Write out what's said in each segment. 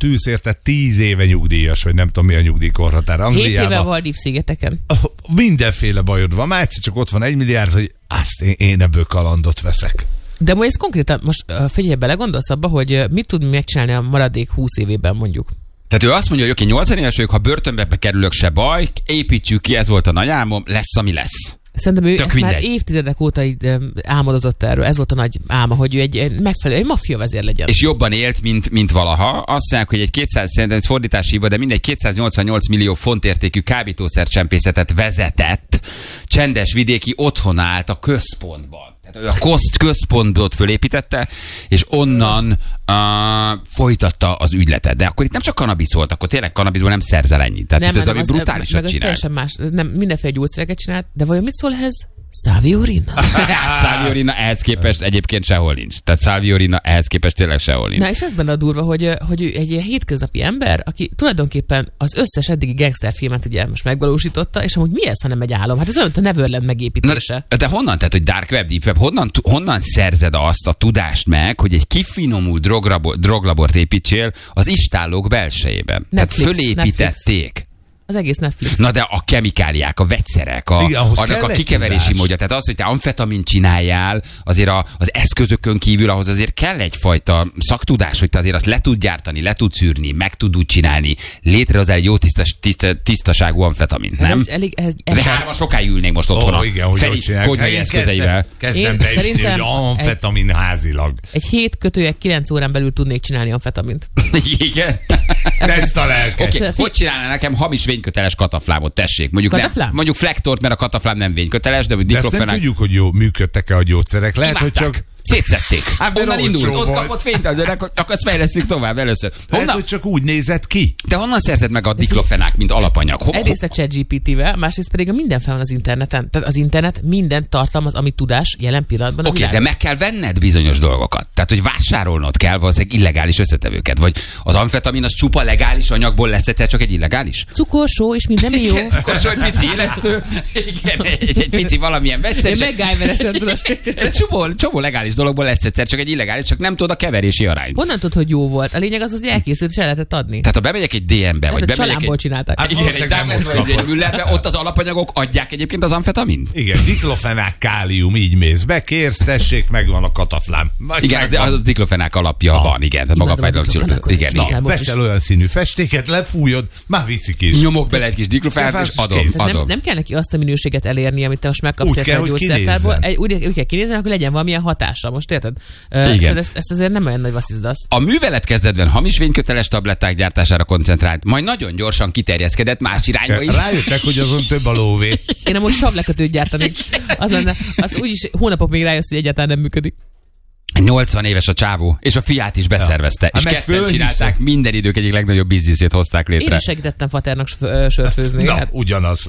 ott ülsz érted 10 éve nyugdíjas, vagy nem tudom mi a nyugdíjkorhatár Angliában. 7 éve Maldív-szigeteken. Mindenféle bajod van, már egyszer csak ott van 1 milliárd, hogy azt én ebből kalandot veszek. De most ez konkrétan, most figyelj, belegondolsz abba, hogy mit tud megcsinálni a maradék 20 évében mondjuk? Tehát ő azt mondja, hogy oké, 80 éves vagyok, ha börtönbe kerülök, se baj, építsük ki, ez volt a nagy álmom, lesz, ami lesz. Szerintem ő ezt már évtizedek óta álmodozott erről. Ez volt a nagy álma, hogy ő egy megfelelő, egy maffia vezér legyen. És jobban élt, mint valaha. Azt mondják, hogy egy 200, szerintem ez fordítási hiba, de mindegy 288 millió font értékű kábítószercsempészetet vezetett, csendes vidéki otthon állt a központban. Tehát ő a központot fölépítette, és onnan folytatta az ügyletet. De akkor itt nem csak kannabisz volt, akkor tényleg kannabiszból nem szerzel ennyit. Tehát nem, itt az, ami brutálisat csinált. Más, nem, mindenféle gyógyszereket csinált, de vajon mit szól ehhez? Salvia-Orina. Salvia-Orina ehhez képest egyébként sehol nincs. Tehát Salvia-Orina ehhez képest tényleg sehol nincs. Na és ez benne a durva, hogy ő egy ilyen hétköznapi ember, aki tulajdonképpen az összes eddigi gangsterfilmet ugye most megvalósította, és amúgy mi ez, ha nem egy álom? Hát ez olyan, mint a Neverland megépítése. De honnan, tehát hogy Dark Web, Deep Web, honnan szerzed azt a tudást meg, hogy egy kifinomult droglabort építsél az istállók belsejében? Netflix, tehát fölépítették. Netflix. Az egész Netflix. Na de a kemikáliák, a vegyszerek, annak a kikeverési módja. Tehát az, hogy te amfetamint csináljál, azért az eszközökön kívül ahhoz azért kell egyfajta szaktudás, hogy te azért azt le tud gyártani, le tud szűrni, meg tud úgy csinálni, létrehozzál egy jó tisztaságú amfetamint, nem? Azért hárman sokáig ülnénk most otthon a Feri konyhai eszközeivel. Kezdem beütni, hogy amfetamin házilag. Egy 7-9 órán belül tudnék csinálni amfetamint. Igen. Ezt a lelket. Okay. Hogy csinálná nekem hamis vényköteles kataflámot, tessék. Mondjuk flektort, mert a kataflám nem vényköteles, de diklofenák. De ezt nem tudjuk, hogy jó működtek-e a gyógyszerek. Lehet, imádták. hogy csak... Szétszették. Onnan indult, ott kapott fényt, akkor ezt fejlesztjük tovább először. Lehet, hogy csak úgy nézett ki. De honnan szerzed meg a diklofenák, mint alapanyag? Egyrészt a ChatGPT-vel, másrészt pedig a minden fel van az interneten. Tehát az internet mindent tartalmaz, ami tudás jelen pillanatban. Oké, de meg kell venned bizonyos dolgokat. Tehát, hogy vásárolnod kell valószínűleg illegális összetevőket. Vagy az amfetamin az csupa legális anyagból lesz, egyszer csak egy illegális? Cukor, só és minden jó. Cukor, só, egy pici élesztő, igen, egy pici valamilyen vegyszer. Én MacGyver-esen tudod. Csomó legális dologból lesz egyszer csak egy illegális, csak nem tudod a keverési arányt. Honnan tudod, hogy jó volt? A lényeg az, hogy elkészült és el lehetett adni. Tehát ha bemegyek egy DM-be, vagy bemegyek családból csinálták. Hát igen, egy Douglas vagy egy Müllerbe, ott az alapanyagok adják egyébként az amfetamint? Igen, diklofenák, kálium, így mész be, kérsz, tessék, megvan a kataflám. Igen, az a diklofenák alapja van, igen. Tehát maga fájdalomcsillapot. Igen. Veszel olyan színű festéket, lefújod, már viszik is. Nyomok bele egy kis diklofenát, és adom. Nem kell neki azt a minőséget elérni, amit te most megkapsz a gyógyszertárból. Úgy kell kinézni, hogy legyen valamilyen hatása. Most érted? Igen. Ezt azért nem olyan nagy vasszizdasz. A művelet kezdetben hamis vényköteles tabletták gyártására koncentrált, majd nagyon gyorsan kiterjeszkedett más irányba is. Rájöttek, hogy azon több a lóvé. Én amúgy sablekötőt gyártanék. Az úgyis hónapok még rájössz, hogy egyáltalán nem működik. 80 éves a csávó, és a fiát is beszervezte. És ketten csinálták, minden idők egyik legnagyobb bizniszét hozták létre. Én is segítettem faternak sört főzni. Na, ugyanaz.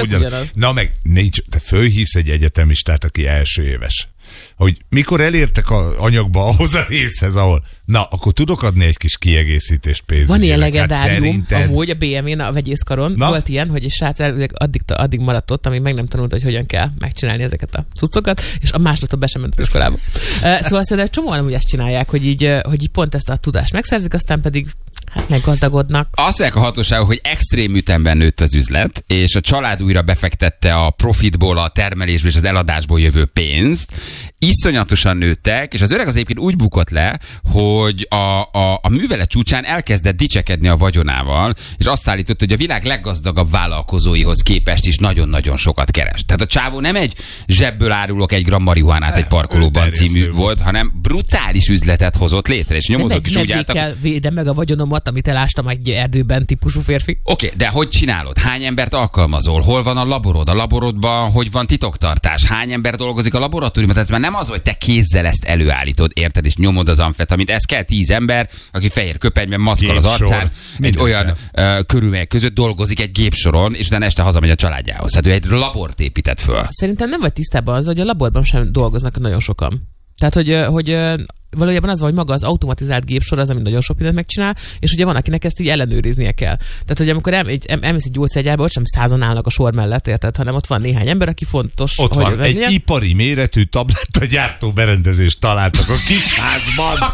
Na meg, te fölhívsz egy egyetemistát, aki első éves. Hogy mikor elértek az anyagba ahhoz a részhez, ahol na, akkor tudok adni egy kis kiegészítést pénzügyileg. Van ilyen legendárium, amúgy a BMW-n, a vegyészkaron volt ilyen, hogy egy srác addig maradt ott, amíg meg nem tanult, hogy hogyan kell megcsinálni ezeket a cuccokat, és a másnaptól be sem ment az iskolába. Szóval szerintem csomóan amúgy ezt csinálják, hogy így pont ezt a tudást megszerzik, aztán pedig meggazdagodnak. Azt mondják a hatóságok, hogy extrém ütemben nőtt az üzlet, és a család újra befektette a profitból, a termelésből és az eladásból jövő pénzt. Iszonyatosan nőttek, és az öreg az egyébként úgy bukott le, hogy a művelet csúcsán elkezdett dicsekedni a vagyonával, és azt állította, hogy a világ leggazdagabb vállalkozóihoz képest is nagyon-nagyon sokat keres. Tehát a csávó nem egy zsebből árulok egy gram marihuánát egy parkolóban című volt, hanem brutális üzletet hozott létre, és nyomozók is úgy álltak. Kell védem meg a vagyonomat, amit elástam egy erdőben típusú férfi. Oké, de hogy csinálod? Hány embert alkalmazol? Hol van a laborod? A laborodban hogy van titoktartás? Hány ember dolgozik a laboratóriumban? Tehát már nem az, hogy te kézzel ezt előállítod, érted, és nyomod az amfetamint. Ez kell 10 ember, aki fehér köpenyben, maszkal az arcán, egy olyan körülmények között dolgozik egy gépsoron, és utána este hazamegy a családjához. Tehát ő egy labort épített föl. Szerintem nem vagy tisztában az, hogy a laborban sem dolgoznak nagyon sokan. Tehát, hogy valójában az van, hogy maga az automatizált gépsor az, ami nagyon sok mindent megcsinál, és ugye van, akinek ezt így ellenőriznie kell. Tehát, hogy amikor elmész egy gyógyszergyárba, ott sem 100-an állnak a sor mellett, érted, hanem ott van néhány ember, aki fontos. Ott hogy van egy ipari méretű tablettagyártó berendezést találtak a kisházban.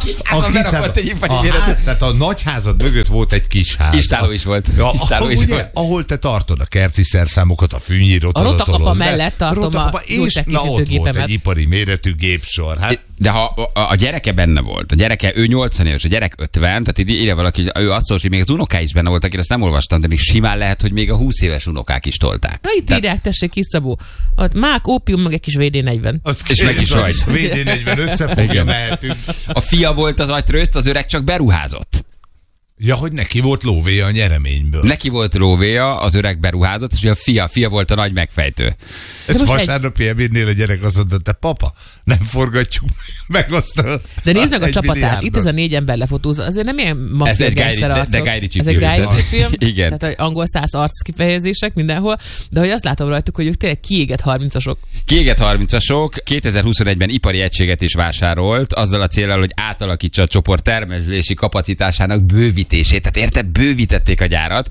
Tehát a nagyházad mögött volt egy kisház. Istáló is volt. Ahol te tartod a kerti szerszámokat, a fűnyírót. A rotakapa mellett tartom a gyógyszerkészítőgépemet. Egy ipari méretű gépsor. Hát. De ha a gyereke benne volt, ő 80 éves, a gyerek 50, tehát ide valaki, ő azt mondja, hogy még az unokái is benne voltak, én ezt nem olvastam, de még simán lehet, hogy még a 20 éves unokák is tolták. Na itt írják, tessék, kis Szabó. Ott mák, ópium, meg egy kis VD40. És meg is vagy. VD40 összefogja, mehetünk. A fia volt az agytrőzt, az öreg csak beruházott. Ja, hogy neki volt lóvéja a nyereményből. Neki volt lóvéja, az öreg beruházott, és a fia volt a nagy megfejtő. Egy vasárnapi ebédnél a gyerek azt mondta, te papa, nem forgatjuk meg azt a... De nézd meg a csapatát, itt ez a 4 ember lefotózza, azért nem ilyen maffia gangster arcok. De Guy Ritchie film. Ez egy Guy Ritchie film, igen. tehát angol száz arc kifejezések mindenhol, de hogy azt látom rajtuk, hogy ők tényleg kiégett 30-asok. Kiégett 30-asok, 2021-ben ipari egységet is vásárolt, azzal a céllal, hogy átalakítsa a csoport termelési kapacitásának bővítését. Tehát érted, bővítették a gyárat,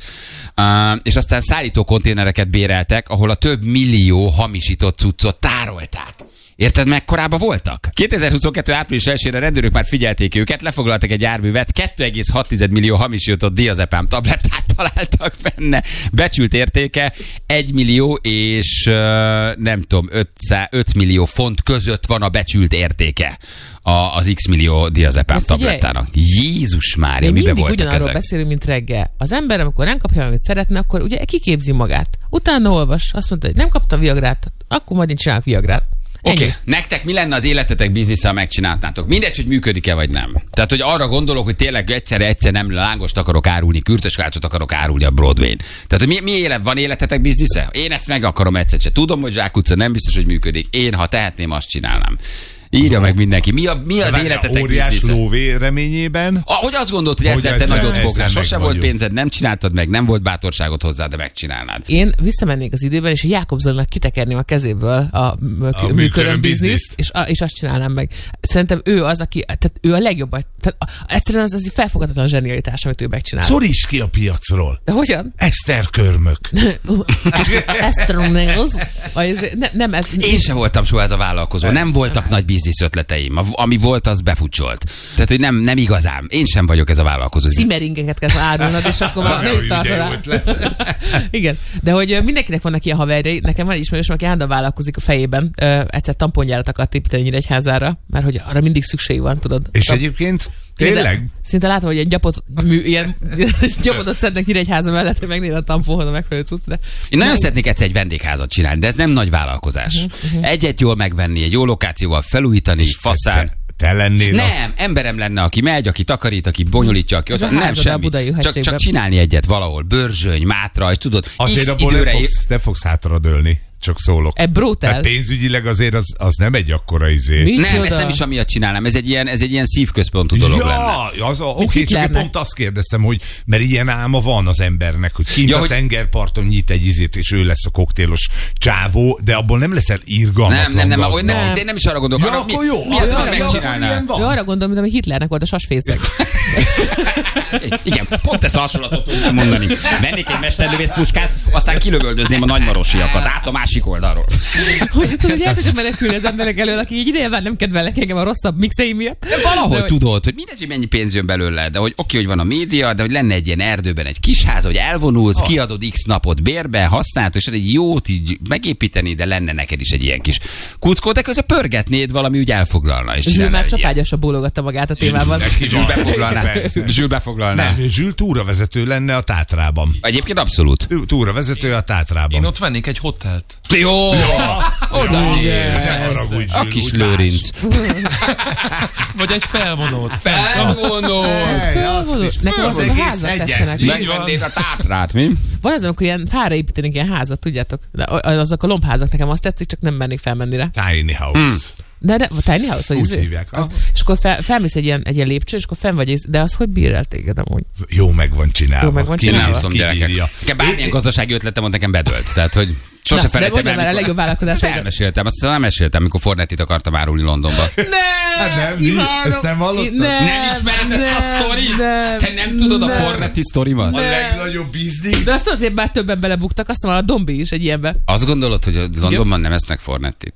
és aztán szállító konténereket béreltek, ahol a több millió hamisított cuccot tárolták. Érted, mekkorában voltak? 2022. április 1-ére rendőrök már figyelték őket, lefoglaltak egy járművet, 2,6 millió hamisított diazepám tablettát találtak benne. Becsült értéke 1 millió és nem tudom, 5 millió font között van a becsült értéke az X millió diazepám tablettának. Jézus Mária, miben voltak ezek? Ugyanarról beszélünk, mint reggel. Az ember, amikor nem kapja, amit szeretne, akkor ugye kiképzi magát. Utána olvas, azt mondta, hogy nem kaptam viagrát, akkor majd én csinálok viagrát. Oké, nektek mi lenne az életetek biznisze, ha megcsináltátok? Mindegy, hogy működik-e vagy nem. Tehát, hogy arra gondolok, hogy tényleg egyszer nem lángost akarok árulni, kürtöskácsot akarok árulni a Broadway-n. Tehát, hogy van életetek biznisze? Én ezt meg akarom egyszer se. Tudom, hogy Zsák utca nem biztos, hogy működik. Én, ha tehetném, azt csinálnám. Írja meg mindenki. Mi az életetek óriás biznisze? lóvé reményében? Ahogy azt gondolt, hogy ezzel te nagyot fognál. Sose volt pénzed, nem csináltad meg, nem volt bátorságod hozzá, de megcsinálnád. Én visszamennék az időben, és Jákob Zolinak kitekerném a kezéből a műköröm bizniszt, és azt csinálnám meg. Szerintem ő az, aki, tehát ő a legjobb. Tehát egyszerűen az felfoghatatlan zsenialitás, amit ő megcsinál. Szoríts ki a piacról. De hogyan? Eszterkörmök. Én sem voltam soha ez a vállalkozó. Nem voltak nagy biznisz ötleteim. Ami volt, az befutcsolt. Tehát, hogy nem igazán. Én sem vagyok ez a vállalkozó. Szimeringeket kell árulnod, és akkor már nem tartod. Igen. De hogy mindenkinek vannak ilyen haverjai. Nekem van ismerős, aki állandóan vállalkozik a fejében. Egyszer tampongyárat akart építeni Nyíregyházára, mert hogy arra mindig szükség van, tudod. És egyébként tényleg? Szinte látom, hogy ilyen gyapotot szednek Nyíregyháza mellett, hogy megnézem a tamponhoz a megfelelő cucc. Én nagyon szeretnék egyszer egy vendégházat csinálni, de ez nem nagy vállalkozás. Egyet jól megvenni, egy jó lokációval felújítani, faszán. Te lennél? Nem, emberem lenne, aki megy, aki takarít, aki bonyolítja, aki ott nem semmi. Csak csinálni egyet valahol. Börzsöny, Mátra, tudod, azért abból te fogsz hátradőlni. Csak szólok. Hát pénzügyileg azért az nem egy akkora izé. Nem, ezt nem is amiatt csinálnám. Ez egy ilyen szívközpontú dolog lenne. Oké, csak én pont azt kérdeztem, hogy mert ilyen álma van az embernek, hogy kint a tengerparton nyit egy izét, és ő lesz a koktélos csávó, de abból nem leszel irgalmatlan nem, de én nem is arra gondolok. Ja, akkor jó. Mi az, hogy megcsinálnál? Arra gondolom, hogy Hitlernek volt a sasfészek. Igen, pont ezt a hasonlatot tudnám mondani. Vennék egy mesterlövész puskát, aztán kilövöldözném a nagymarosiakat át a másik oldalról. Hogy tudod, hogy el tudjuk menekülni az emberek elől, aki így idejében nem kedvelnek engem a rosszabb mixeim miatt. De valahogy tudod, hogy mindegy, hogy mennyi pénz jön belőle, de hogy oké, hogy van a média, de hogy lenne egy ilyen erdőben egy kis ház, hogy elvonulsz, kiadod X napot bérbe, használod, és egy jót így megépíteni, de lenne neked is egy ilyen kis kuckó, de közben pörgetnéd, valami úgy elfoglalna. Zsül már csapágyasra bólogatta magát a témában. Zsül befoglalná. Nem, Zsül túravezető lenne a Tátrában. Egyébként abszolút. Túravezető a Tátrában. Én ott vennék egy hotelt. Jó! Oda a kis Lőrinc. Vagy egy felvonót. Nekem azok a házak tetszenek. Megvennéd a Tátrát, mi? Van az, amikor ilyen fára építenek ilyen házat, tudjátok? Azok a lombházak nekem azt tetszik, csak nem mennék felmenni rá. Tiny house. De tiny house, hogy úgy hívják. És akkor felmész egy ilyen lépcső, és akkor fenn vagy, de az hogy bírál téged amúgy? Jó meg van csinálva. Nekem bármilyen gazdasági ötletem van, nekem bedölt. Tehát, hogy Sose felejtem el. A legjobb vállalkozás. Elmeséltem, azt nem meséltem, amikor Fornettit akartam árulni Londonba. Nem, ezt nem hallottad? Nem ismered ezt a sztorit? Te nem tudod a Fornetti sztorimat? A legnagyobb biznisz. De azt azért már többen belebuktak, azt mondom, a Dombi is egy ilyenbe. Azt gondolod, hogy a Londonban nem esznek Fornettit?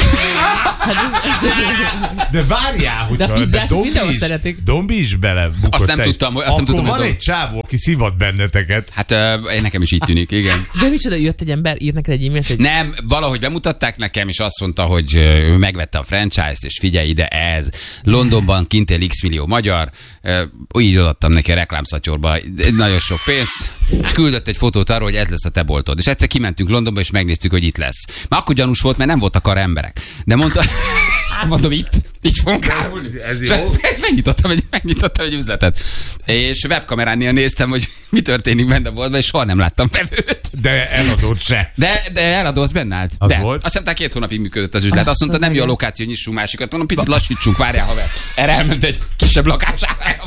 De várjál, hogy de a pizzás mindenhol szeretik. Dombi is belebukott. Azt nem tudtam. Akkor van egy csávó, aki szivat benneteket. Hát nekem is így tűnik, igen. De micsoda, jött egy ember, írt neked egy e-mailt? Nem, valahogy bemutatták nekem, és azt mondta, hogy ő megvette a franchise-t, és figyelj ide, ez Londonban kint él x millió magyar, így odaadtam neki a reklámszatyorba nagyon sok pénzt, és küldött egy fotót arról, hogy ez lesz a te boltod. És egyszer kimentünk Londonba, és megnéztük, hogy itt lesz. Már akkor gyanús volt, mert nem voltak arra emberek. De mondom, itt fogunk árulni. Ez megnyitottam egy üzletet. És webkameránnél néztem, hogy mi történik benne a boltban, és soha nem láttam vevőt. De eladót se. De eladó, az benne állt. Az de. volt? Azt hiszem, 2 hónapig működött az üzlet. Azt mondta, nem jó a lokáció, nyissunk másikat. Mondom, picit lassítsunk, várjál, haver. Erre elment egy kisebb lakására.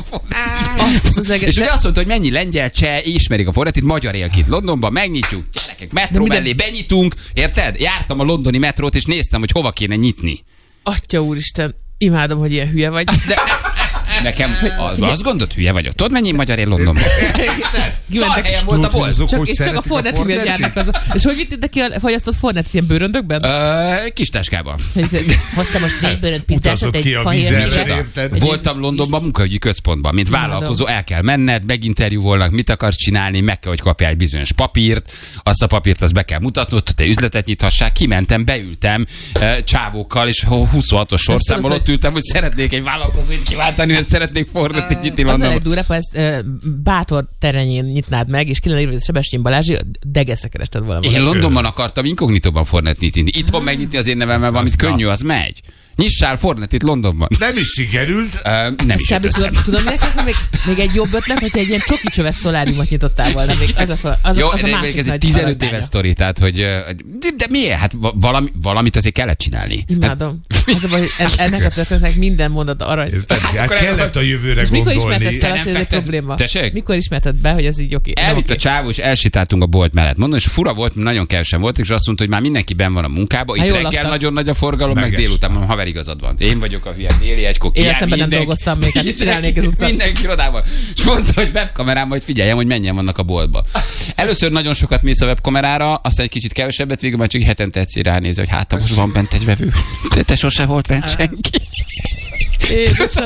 És ugye azt mondta, hogy mennyi lengyel, cseh, ismerik a Fornettit, magyar él itt Londonban, megnyitjuk, gyerekek, metró mellé benyitunk, érted? Jártam a londoni metrót, és néztem, hogy hova kéne nyitni. Atya úristen, imádom, hogy ilyen hülye vagy. De... Nekem azt gondolod, hülye vagyok. Tudod, mennyi magyar él Londonban? Szarhelyen volt a bolt. Csak a Fornetti miatt járnak az. És hogy vittél neki a fagyasztott Fornetti ilyen bőröndökben? Kis táskában. Hoztam most 4 bőrönd pizzásat, egy fahérműsor. Voltam Londonban munkahogyi központban. Mint vállalkozó el kell menned, meginterjúvolnak, mit akarsz csinálni, meg kell, hogy kapjál egy bizonyos papírt, azt a papírt azt be kell mutatnod, te üzletet nyithassák. Kimentem, beültem csávókkal, és 26-os sorszámmal ott ültem, hogy szeretnék egy vállalkozóit kiváltani, hogy szeretnék Fornettit nyitni Londonban. Az a legdurvább, ha ezt Bátor terenyén nyitnád meg, és kilenne írva Sebestyén Balázsi, degeszre kerested volna. Én Londonban akartam inkognitóban Fornettit nyitni. Itthon megnyitni az én nevemmel valamit könnyű, az megy. Nyissál Fornettit Londonban. Nem is sikerült. Nem is jött össze. Tudom, még egy jobb ötlet, hogyha egy ilyen csoki csöves szoláriumot nyitottál volna. Még az jó, a másik ez nagy egy 15 éves sztori, tehát hogy... De miért? Hát valamit azért kellett csinálni. Imádom. Az a baj, hogy ennek a történetnek minden mondata arany. Hát kellett a jövőre gondolni. Mikor ismerted fel azt, hogy ez egy probléma? Mikor ismerted be, hogy ez így oké? Elvitt a csávó, és elsétáltunk a bolt mellett. Mondom, és fura volt, nagyon kevesen voltak, és azt mondta, hogy már mindenki benn van a munkában. Itt reggel nagyon nagy a forgalom, meg délután mondom, haver, igazad van. Én vagyok a hülye déli, egykor kiáll életemben nem dolgoztam még, hát mit csinálnék ez utcán? Mindenki irodában. És mondta, hogy webkamerám, majd figyeljem, hogy menjen vannak a boltba. Először nagyon sokat mész a webkamerára, aztán egy kicsit kevesebbet, végül már csak hetente egyszer ránéz, hogy hát most van bent egy vevő. Te sose volt bent senki. Édesem.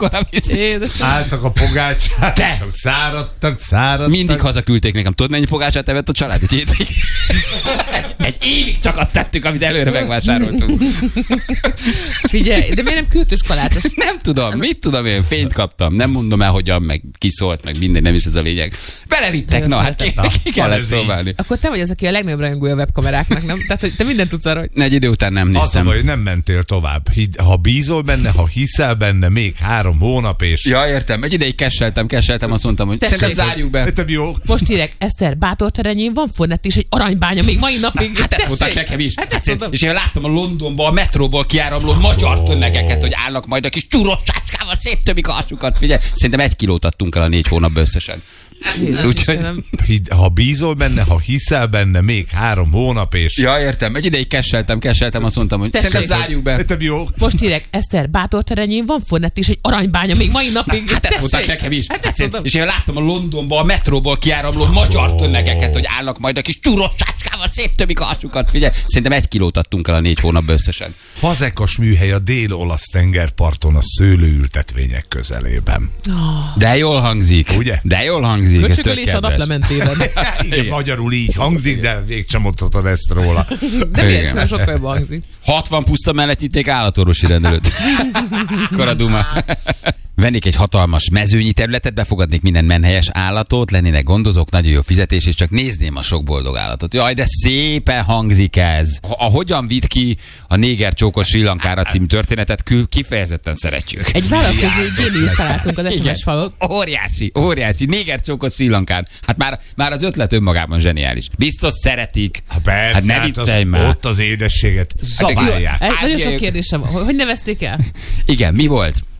Álltak a pogácsát, csak száradtak. Mindig hazaküldték nekem. Tudod, mennyi pogácsát evett a család egy hétig? Egy évig csak azt tettük, amit előre megvásároltunk. Figyelj, de miért nem küldtős kalátos? Nem tudom, mit tudom én, fényt kaptam. Nem mondom el, hogyan, meg kiszólt, meg minden, nem is ez a lényeg. Belevittek, ki kellett próbálni. Akkor te vagy az, aki a legnagyobb rajongója a webkameráknak, nem? Tehát, hogy te mindent tudsz arra, hogy... Egy idő után nem néztem. Az, hogy nem mentél tovább. Ha bízol benne, ha hiszel benne, még 3 hónap és... Ja, értem. Egy ideig kesseltem, azt mondtam, hogy szerintem zárjuk be. Jó. Most írek, Eszter, Bátor terenyén van Fornetti és egy arany még mai napig. Hát ezt mondták nekem is. És én láttam a Londonban, a metróból kiáramló magyar tömegeket, hogy állnak majd a kis csúros csácskával, széttömik a hasukat. Figyelj, szerintem 1 kilót adtunk el a 4 hónapban összesen. Úgyhogy, ha bízol benne, ha hiszel benne, még 3 hónap és... Ja, értem. Egy ideig kesseltem, azt mondtam, hogy szerintem zárjuk be. Jó. Most írek, Eszter, Bátor terenyén van Fornetti és egy arany még mai napig. Hát ezt mondták nekem is. És én láttam a Londonban, a metróból kiáramló magyar tömegeket, hogy állnak majd a kis csúros csácskával, széttömik a hasukat. Figyelj, szerintem 1 kilót adtunk el a 4 hónapban összesen. Fazekas műhely a dél-olasz tengerparton a szőlőültetvények közelében. De jól hangzik. Ugye? De jól hangzik. Köcsögölés a naplementében. Igen, magyarul így hangzik, de mégsem mondhatod ezt róla. De miért? Nem sokkal jobban hangzik. 60 puszta mellett nyitnék állatorvosi rendelőt. Koraduma. Vennék egy hatalmas mezőnyi területet, befogadnék minden menhelyes állatot, lennének gondozók, nagyon jó fizetés, és csak nézném a sok boldog állatot. Jaj, de szépen hangzik ez. Hogyan vitt ki a Néger csókos Sri Lankára című történetet, kifejezetten szeretjük. egy vállalkozói géniuszt találtunk az SMS falon. Óriási. Néger csókos Sri Lankán. Hát már az ötlet önmagában zseniális. Biztos szeretik. Persze, hát ne viccelj már. Ott az édességet zabálják. Nagyon sok kérdésem van. Hogy nevezték el? Igen, mi volt?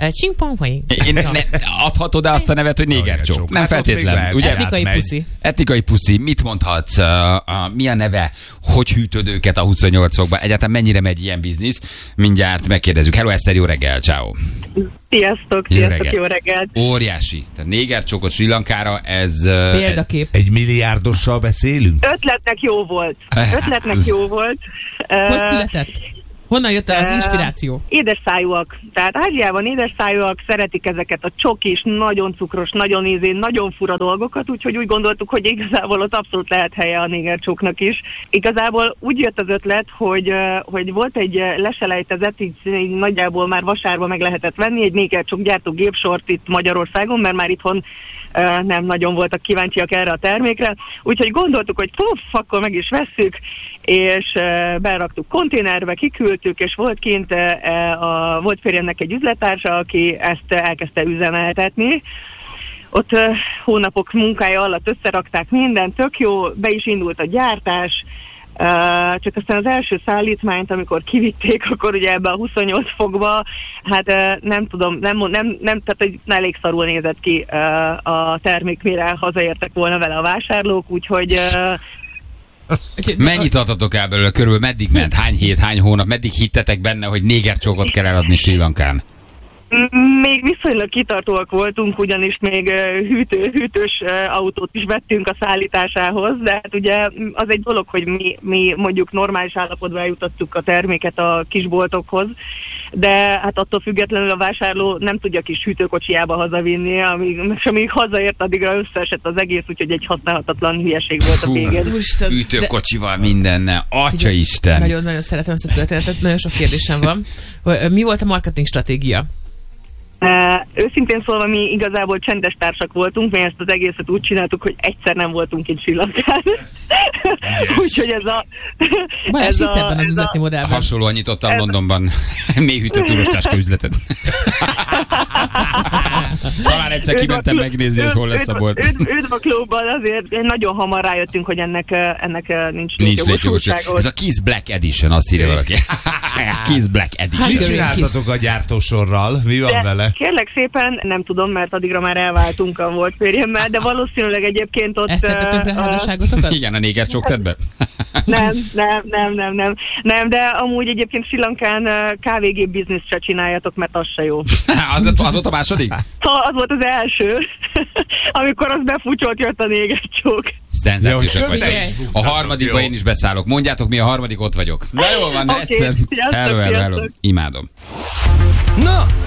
Adhatod-e azt a nevet, hogy négercsók? Nem feltétlen. Ugye? Etnikai puszi. Etnikai puszi. Mit mondhatsz? Mi a neve? Hogy hűtöd őket a 28 fokban? Egyáltalán mennyire megy ilyen biznisz? Mindjárt megkérdezzük. Hello, Eszter, jó reggel, ciao. Sziasztok, jó reggelt. Óriási. Tehát négercsókot Sri Lankára, ez... Példakép. Egy milliárdossal beszélünk? Ötletnek jó volt. Hogy született? Honnan jött az inspiráció? Édesszájúak. Tehát Ázsiában édesszájúak, szeretik ezeket a csokis, nagyon cukros, nagyon ízé, nagyon fura dolgokat, úgyhogy úgy gondoltuk, hogy igazából ott abszolút lehet helye a négercsóknak is. Igazából úgy jött az ötlet, hogy volt egy leselejtezett, így nagyjából már vasárban meg lehetett venni, egy négercsók gyártó gépsort itt Magyarországon, mert már itthon nem nagyon voltak kíváncsiak erre a termékre, úgyhogy gondoltuk, hogy akkor meg is vesszük, és beraktuk konténerbe, kiküldtük, és volt kint volt férjemnek egy üzlettársa, aki ezt elkezdte üzemeltetni. Ott hónapok munkája alatt összerakták mindent, tök jó, be is indult a gyártás, csak aztán az első szállítmányt, amikor kivitték, akkor ugye ebbe a 28 fokba, hát nem tudom, tehát elég szarul nézett ki a termék, mire hazaértek volna vele a vásárlók, úgyhogy... Mennyit adtatok el belőle? Körülbelül meddig ment? Hány hét, hány hónap? Meddig hittetek benne, hogy négercsókot kell eladni Sri Lankán? Még viszonylag kitartóak voltunk, ugyanis még hűtős autót is vettünk a szállításához, de hát ugye az egy dolog, hogy mi mondjuk normális állapotban eljutottuk a terméket a kisboltokhoz, de hát attól függetlenül a vásárló nem tudja kis hűtőkocsiába hazavinni, amíg hazaért, addigra összeesett az egész, úgyhogy egy használhatatlan hülyeség volt a végén. Hűtőkocsival mindennel, Atyaisten! Nagyon-nagyon szeretem ezt a történetet, nagyon sok kérdésem van. Mi volt a marketing stratégia? Őszintén szólva mi igazából csendes társak voltunk, mi ezt az egészet úgy csináltuk, hogy egyszer nem voltunk itt Sri Lankán. Úgyhogy ez ebben az üzleti modellben. Hasonlóan nyitottam Londonban mélyhűtő túrostáska üzletet. Talán egyszer kimentem megnézni, hogy hol lesz a bolt. Üdvaklóban azért nagyon hamar rájöttünk, hogy ennek nincs létjogosultsága. Ez a Kiss Black Edition, azt írja valaki. Kiss Black Edition. Mit csináltatok a gyártósorral? Mi van vele? Kérlek szépen, nem tudom, mert addigra már elváltunk a volt férjemmel, de valószínűleg egyébként ott... Ezt tettetek le házasságotokat? Igen, a négercsók tett be? Nem, de amúgy egyébként Sri Lankán kávégép bizniszt se csináljatok, mert az se jó. Az volt a második? Az volt az első. Amikor az befúcsolt, jött a négercsók. Szenzációsak vagyok. A harmadikba én is beszállok. Mondjátok, mi a harmadik, ott vagyok. Na jól van, de egyszer. Hello. Imádom. Na!